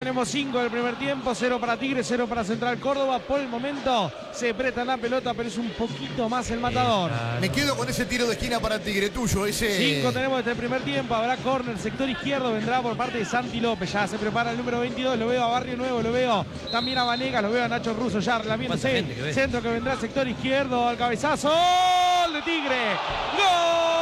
Tenemos 5 del primer tiempo, 0 para Tigre, 0 para Central Córdoba. Por el momento se presta la pelota, pero es un poquito más el matador. Me quedo con ese tiro de esquina para Tigre tuyo. 5 tenemos desde el primer tiempo. Habrá córner, sector izquierdo, vendrá por parte de Santi López. Ya se prepara el número 22, lo veo a Barrio Nuevo, lo veo también a Vanegas, lo veo a Nacho Russo ya relamiéndose. Centro que vendrá sector izquierdo, al cabezazo. ¡Gol de Tigre! ¡Gol!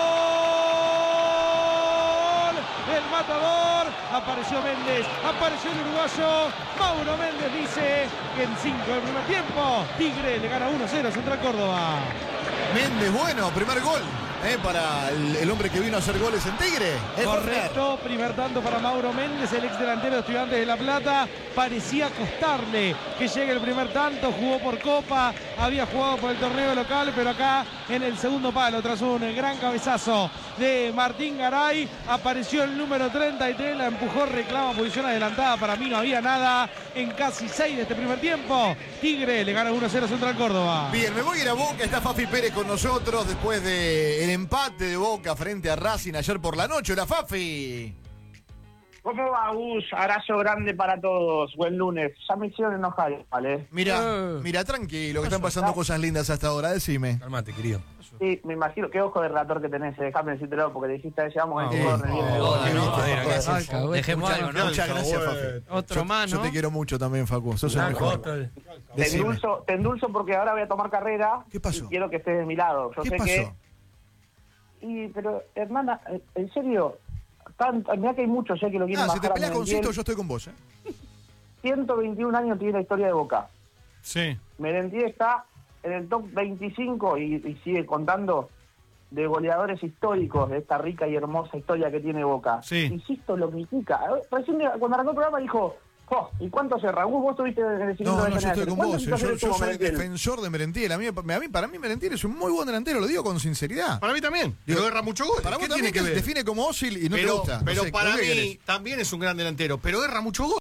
El matador, apareció Méndez, apareció el uruguayo, Mauro Méndez dice que en 5 del primer tiempo, Tigre le gana 1-0 a Central Córdoba. Méndez, bueno, primer gol para el hombre que vino a hacer goles en Tigre. Correcto, primer tanto para Mauro Méndez, el ex delantero de Estudiantes de La Plata. Parecía costarle que llegue el primer tanto, jugó por Copa, había jugado por el torneo local, pero acá en el segundo palo, tras un gran cabezazo de Martín Garay, apareció el número 33, la empujó, reclama posición adelantada, para mí no había nada en casi 6 de este primer tiempo. Tigre le gana 1-0 a Central Córdoba. Bien, me voy a ir a Boca, está Fafi Pérez con nosotros después del empate de Boca frente a Racing ayer por la noche. Hola, Fafi. ¿Cómo va, Gus? Abrazo grande para todos. Buen lunes. Ya me hicieron enojar, ¿vale? Mira, tranquilo, que están pasando cosas lindas hasta ahora, decime. Calmate, querido. Sí, me imagino. Qué ojo de relator que tenés. Déjame decírtelo, porque dijiste que llevamos el Dejemos algo, ¿no? Muchas gracias, Fafi. Otro más, ¿no? Yo te quiero mucho también, Facu. Sos el mejor. Te endulzo porque ahora voy a tomar carrera. ¿Qué pasó? Y quiero que estés de mi lado. Yo ¿Qué sé pasó? Pero, hermana, en serio, mirá que hay muchos que lo quieren Si bajar te a peleas con Merentiel. Cito, yo estoy con vos, 121 años tiene la historia de Boca. Sí. Merentiel está en el top 25 y sigue contando de goleadores históricos de esta rica y hermosa historia que tiene Boca. Sí. Insisto, lo critica. Recién cuando arrancó el programa dijo, ¿y cuánto hace Raúl? Vos estuviste en el seguimiento No, yo estoy con vos. Yo soy Merentiel? defensor de Merentiel. Para mí Merentiel es un muy buen delantero, lo digo con sinceridad. Para mí también. Pero erra mucho gol. Para vos ¿Qué también tiene que ver? define como Ósil y no te gusta. Pero No sé, para ¿qué mí querés? también es un gran delantero. Pero erra mucho gol.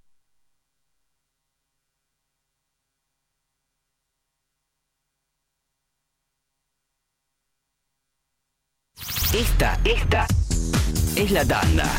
Esta es la tanda.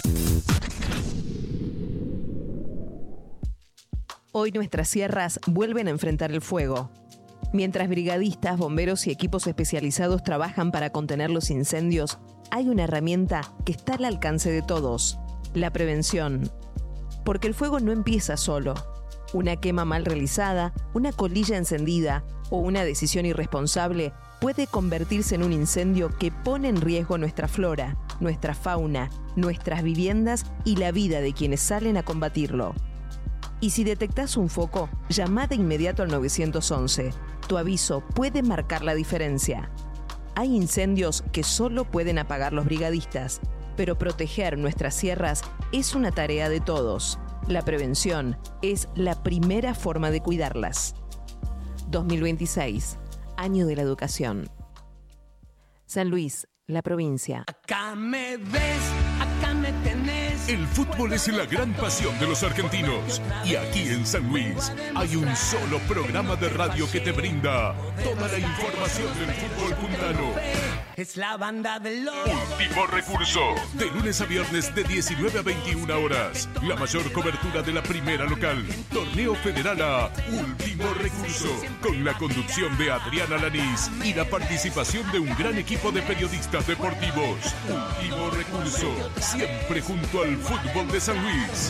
Hoy nuestras sierras vuelven a enfrentar el fuego. Mientras brigadistas, bomberos y equipos especializados trabajan para contener los incendios, hay una herramienta que está al alcance de todos: la prevención. Porque el fuego no empieza solo. Una quema mal realizada, una colilla encendida o una decisión irresponsable puede convertirse en un incendio que pone en riesgo nuestra flora, nuestra fauna, nuestras viviendas y la vida de quienes salen a combatirlo. Y si detectás un foco, llama de inmediato al 911. Tu aviso puede marcar la diferencia. Hay incendios que solo pueden apagar los brigadistas, pero proteger nuestras sierras es una tarea de todos. La prevención es la primera forma de cuidarlas. 2026, Año de la Educación. San Luis, la provincia. Acá me ves, acá me tenés. El fútbol es la gran pasión de los argentinos. Y aquí en San Luis hay un solo programa de radio que te brinda toda la información del fútbol puntano. Es la banda de los Último Recurso. De lunes a viernes de 19 a 21 horas. La mayor cobertura de la primera local. Torneo Federal A. Último Recurso. Con la conducción de Adriana Lanís y la participación de un gran equipo de periodistas deportivos. Último Recurso. Siempre junto al fútbol de San Luis.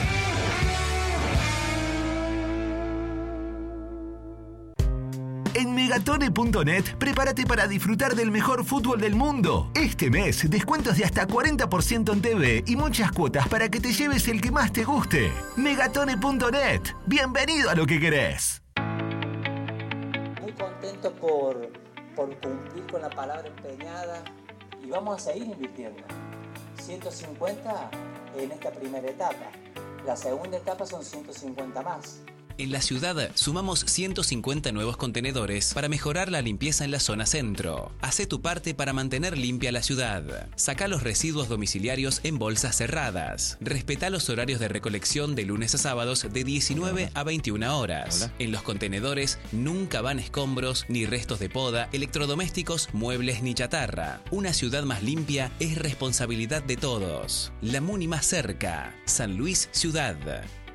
En Megatone.net, prepárate para disfrutar del mejor fútbol del mundo. Este mes, descuentos de hasta 40% en TV y muchas cuotas para que te lleves el que más te guste. Megatone.net. Bienvenido a lo que querés. Muy contento por cumplir con la palabra empeñada y vamos a seguir invirtiendo. 150 en esta primera etapa. La segunda etapa son 150 más. En la ciudad sumamos 150 nuevos contenedores para mejorar la limpieza en la zona centro. Hacé tu parte para mantener limpia la ciudad. Sacá los residuos domiciliarios en bolsas cerradas. Respetá los horarios de recolección de lunes a sábados de 19 a 21 horas. En los contenedores nunca van escombros, ni restos de poda, electrodomésticos, muebles ni chatarra. Una ciudad más limpia es responsabilidad de todos. La Muni más cerca. San Luis Ciudad.